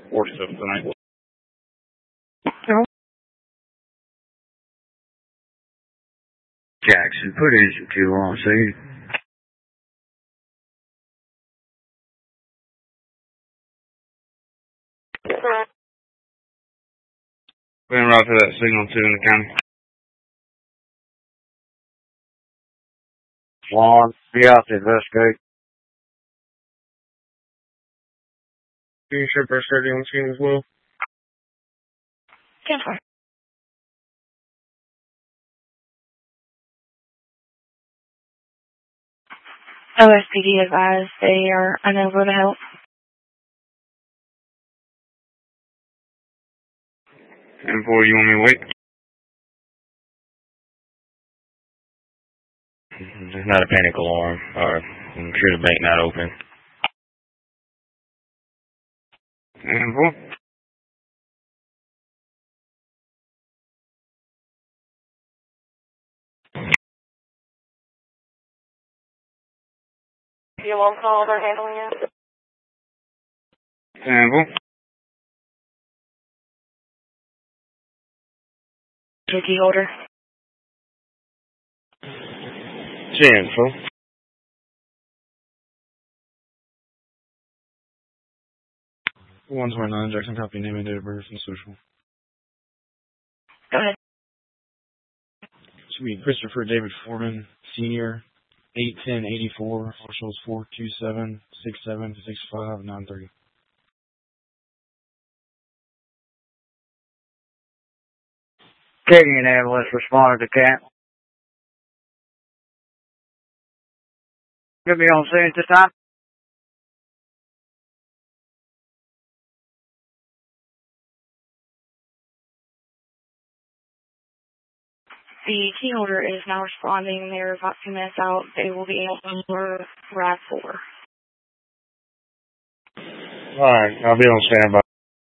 or stuff tonight. Jackson, put in some fuel on, see? We're going to route to that signal 2 in the county. Juan, be out to investigate. Can you ship our steady on scene as well? 10-4. OSPD advised they are unable to help. 10-4, you want me to wait? There's not a panic alarm, or I'm sure the bank not open. 10-4. The alarm calls are handling it. 10-4. Key holder. 10-4. One 29, Jackson, copy, name and date of birth and social. Go ahead. Should be Christopher David Foreman, Senior, 81084, socials 427-6765-930. Canadian ambulance responded to camp. Could be on scene at this time. The key holder is now responding. They're about 2 minutes out. They will be able for RAV4. Alright, I'll be on standby.